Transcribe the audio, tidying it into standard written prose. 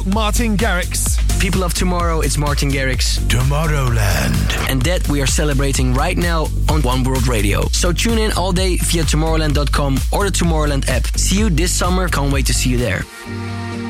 talk Martin Garrix. People of Tomorrow, it's Martin Garrix. Tomorrowland. And that we are celebrating right now on One World Radio. So tune in all day via Tomorrowland.com or the Tomorrowland app. See you this summer. Can't wait to see you there.